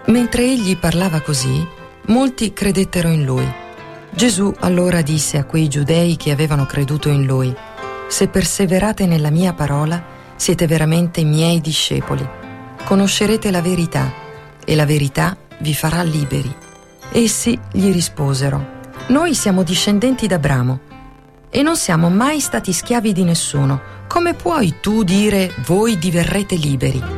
Mentre egli parlava così, molti credettero in lui. Gesù allora disse a quei giudei che avevano creduto in lui: «Se perseverate nella mia parola, siete veramente miei discepoli. Conoscerete la verità, e la verità vi farà liberi». Essi gli risposero: «Noi siamo discendenti d'Abramo e non siamo mai stati schiavi di nessuno. Come puoi tu dire voi diverrete liberi?»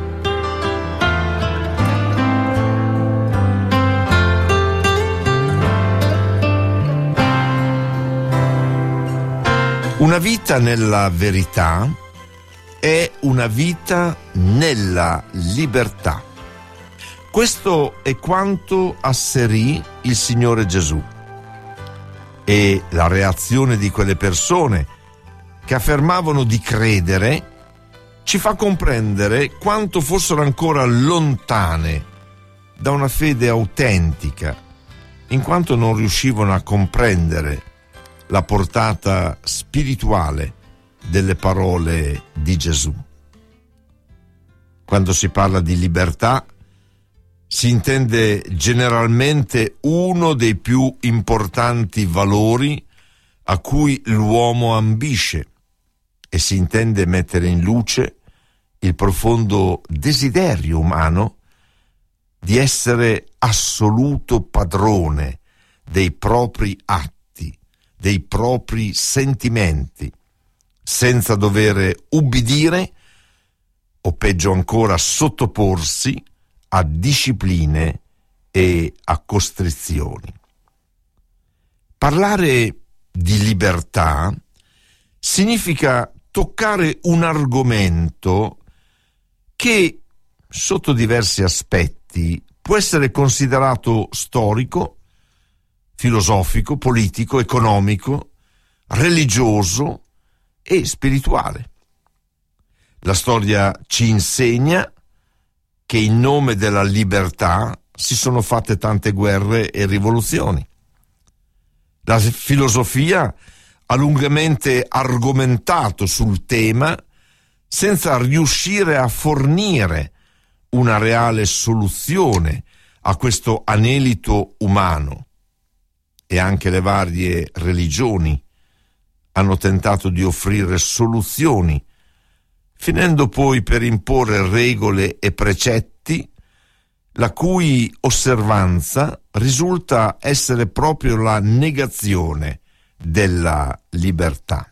Una vita nella verità è una vita nella libertà. Questo è quanto asserì il Signore Gesù. E la reazione di quelle persone che affermavano di credere ci fa comprendere quanto fossero ancora lontane da una fede autentica, in quanto non riuscivano a comprendere la portata spirituale delle parole di Gesù. Quando si parla di libertà, si intende generalmente uno dei più importanti valori a cui l'uomo ambisce, e si intende mettere in luce il profondo desiderio umano di essere assoluto padrone dei propri atti, dei propri sentimenti, senza dover ubbidire o peggio ancora sottoporsi a discipline e a costrizioni. Parlare di libertà significa toccare un argomento che, sotto diversi aspetti, può essere considerato storico, filosofico, politico, economico, religioso e spirituale. La storia ci insegna che in nome della libertà si sono fatte tante guerre e rivoluzioni. La filosofia ha lungamente argomentato sul tema senza riuscire a fornire una reale soluzione a questo anelito umano. E anche le varie religioni hanno tentato di offrire soluzioni, finendo poi per imporre regole e precetti la cui osservanza risulta essere proprio la negazione della libertà.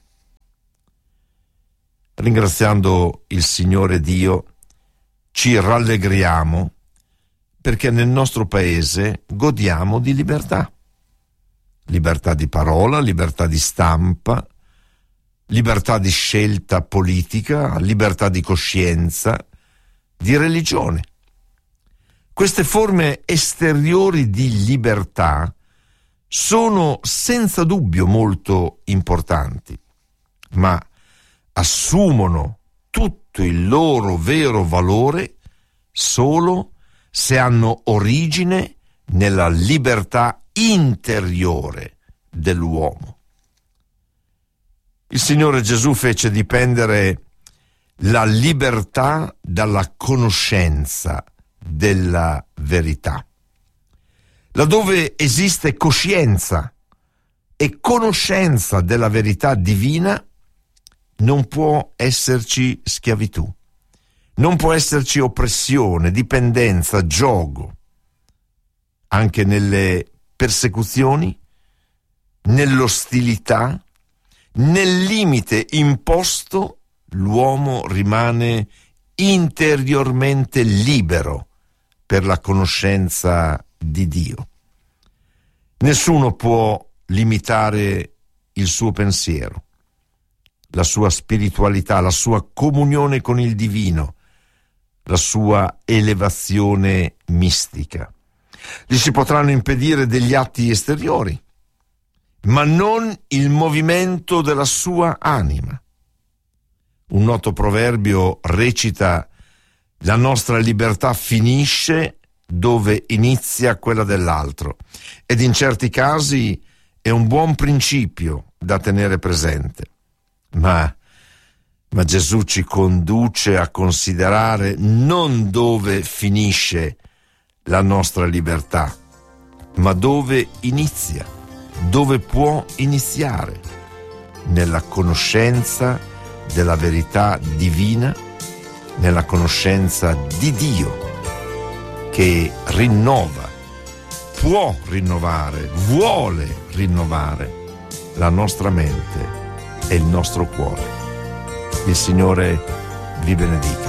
Ringraziando il Signore Dio, ci rallegriamo perché nel nostro paese godiamo di libertà. Libertà di parola, libertà di stampa, libertà di scelta politica, libertà di coscienza, di religione. Queste forme esteriori di libertà sono senza dubbio molto importanti, ma assumono tutto il loro vero valore solo se hanno origine nella libertà interiore dell'uomo. Il Signore Gesù fece dipendere la libertà dalla conoscenza della verità. Laddove esiste coscienza e conoscenza della verità divina, non può esserci schiavitù, non può esserci oppressione, dipendenza, giogo. Anche nelle persecuzioni, nell'ostilità, nel limite imposto, l'uomo rimane interiormente libero per la conoscenza di Dio. Nessuno può limitare il suo pensiero, la sua spiritualità, la sua comunione con il divino, la sua elevazione mistica. Gli si potranno impedire degli atti esteriori, ma non il movimento della sua anima. Un noto proverbio recita: la nostra libertà finisce dove inizia quella dell'altro, ed in certi casi è un buon principio da tenere presente. Ma Gesù ci conduce a considerare non dove finisce la nostra libertà, ma dove inizia, dove può iniziare? Nella conoscenza della verità divina, nella conoscenza di Dio che rinnova, può rinnovare, vuole rinnovare la nostra mente e il nostro cuore. Il Signore vi benedica.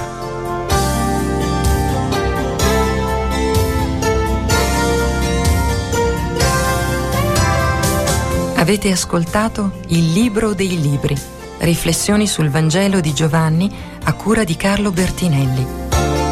Avete ascoltato Il Libro dei Libri, riflessioni sul Vangelo di Giovanni a cura di Carlo Bertinelli.